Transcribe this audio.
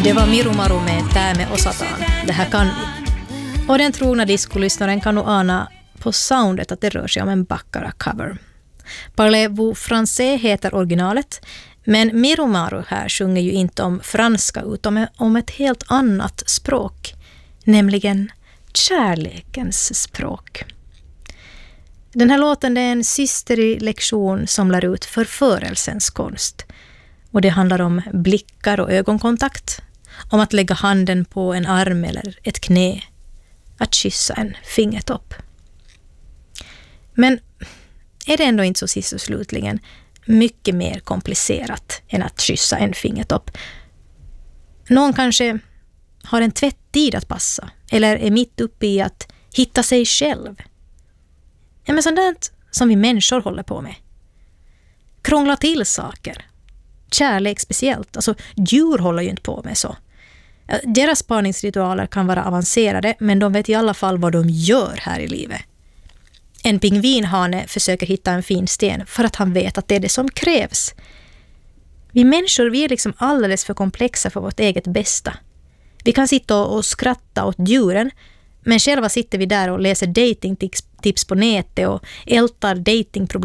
Det var Mirumaru med Tääme osataan. Det här kan vi. Och den trogna diskolyssnaren kan nog ana på soundet att det rör sig om en Baccara-cover. Parlez-vous français heter originalet, men Mirumaru här sjunger ju inte om franska utan om ett helt annat språk, nämligen kärlekens språk. Den här låten är en systerlig lektion som lär ut förförelsens konst. Och det handlar om blickar och ögonkontakt, om att lägga handen på en arm eller ett knä, att kyssa en fingertopp. Men är det ändå inte så sist och slutligen mycket mer komplicerat än att kyssa en fingertopp? Någon kanske har en tvätttid att passa eller är mitt uppe i att hitta sig själv. Ja, men sådant som vi människor håller på med. Krångla till saker. Kärlek speciellt. Alltså djur håller ju inte på med så. Deras parningsritualer kan vara avancerade, men de vet i alla fall vad de gör här i livet. En pingvinhane försöker hitta en fin sten för att han vet att det är det som krävs. Vi människor, vi är liksom alldeles för komplexa för vårt eget bästa. Vi kan sitta och skratta åt djuren, men själva sitter vi där och läser datingtips på nätet och ältar datingproblem